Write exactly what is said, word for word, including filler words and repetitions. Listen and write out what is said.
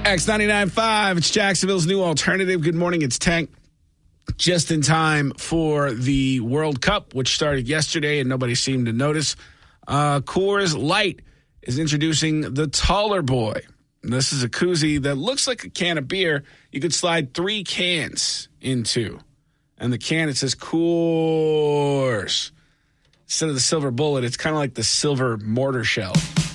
X ninety-nine point five, it's Jacksonville's new alternative. Good morning, it's Tank. Just in time for the World Cup, which started yesterday and nobody seemed to notice. Uh, Coors Light is introducing the Taller Boy. This is a koozie that looks like a can of beer. You could slide three cans into. And the can, it says Coors. Instead of the silver bullet, it's kind of like the silver mortar shell.